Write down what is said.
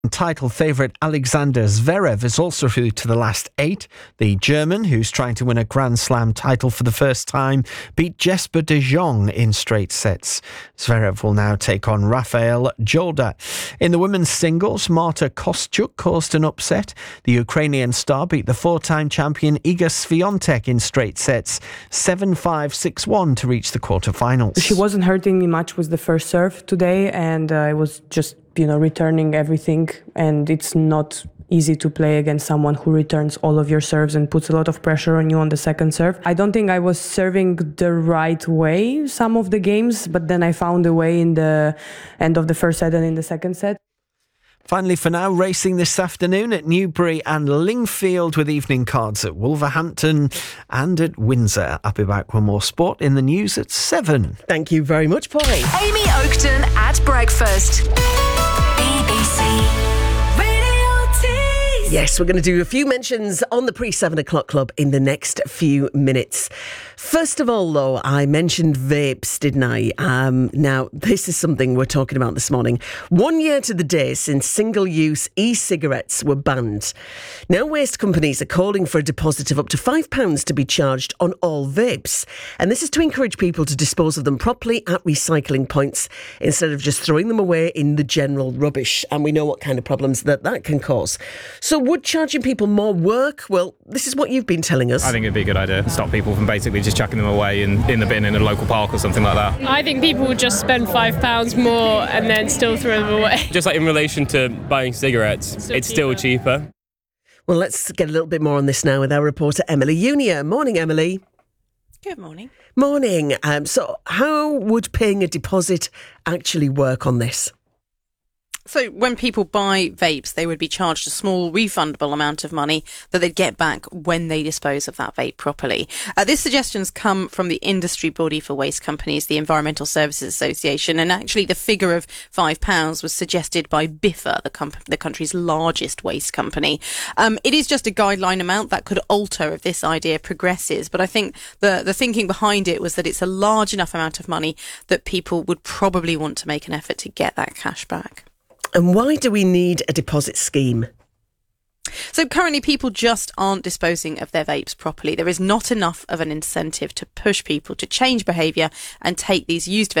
Title favourite Alexander Zverev is also through to the last 8. The German, who's trying to win a Grand Slam title for the first time, beat Jesper de Jong in straight sets. Zverev will now take on Rafael Jolda. In the women's singles, Marta Kostyuk caused an upset. The Ukrainian star beat the 4-time champion Iga Swiatek in straight sets, 7-5, 6-1 to reach the quarterfinals. She wasn't hurting me much with the first serve today, and I was just returning everything, and it's not easy to play against someone who returns all of your serves and puts a lot of pressure on you on the second serve. I don't think I was serving the right way some of the games, but then I found a way in the end of the first set and in the second set. Finally, for now, racing this afternoon at Newbury and Lingfield with evening cards at Wolverhampton and at Windsor. I'll be back with more sport in the news at 7. Thank you very much, Polly. Amy Oakton at breakfast. BBC Radio Tees. Yes, we're going to do a few mentions on the pre-7 o'clock club in the next few minutes. First of all, though, I mentioned vapes, didn't I? Now, this is something we're talking about this morning. 1 year to the day since single-use e-cigarettes were banned. Now, waste companies are calling for a deposit of up to £5 to be charged on all vapes. And this is to encourage people to dispose of them properly at recycling points instead of just throwing them away in the general rubbish. And we know what kind of problems that can cause. So would charging people more work? Well, this is what you've been telling us. I think it'd be a good idea to stop people from basically just chucking them away in the bin in a local park or something like that. I think people would just spend £5 more and then still throw them away. Just like in relation to buying cigarettes, it's still cheaper. Well, let's get a little bit more on this now with our reporter Emily Junior. Morning, Emily. Good morning. Morning. So how would paying a deposit actually work on this? So when people buy vapes, they would be charged a small refundable amount of money that they'd get back when they dispose of that vape properly. This suggestion's come from the industry body for waste companies, the Environmental Services Association, and actually the figure of £5 was suggested by Biffa, the country's largest waste company. It is just a guideline amount that could alter if this idea progresses, but I think the thinking behind it was that it's a large enough amount of money that people would probably want to make an effort to get that cash back. And why do we need a deposit scheme? So currently people just aren't disposing of their vapes properly. There is not enough of an incentive to push people to change behaviour and take these used vapes